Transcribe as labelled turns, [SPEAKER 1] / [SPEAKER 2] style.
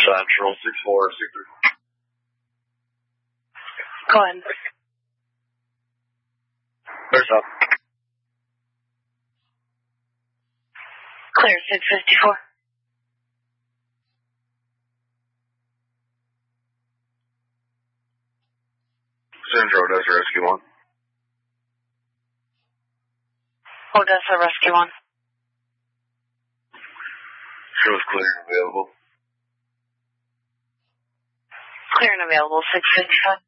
[SPEAKER 1] Central 6463.
[SPEAKER 2] Go ahead.
[SPEAKER 1] Clear's up.
[SPEAKER 2] Clear 654.
[SPEAKER 1] Central Odessa Rescue 1.
[SPEAKER 2] Odessa Rescue 1.
[SPEAKER 1] Shows clear and available.
[SPEAKER 2] Clear and available 655.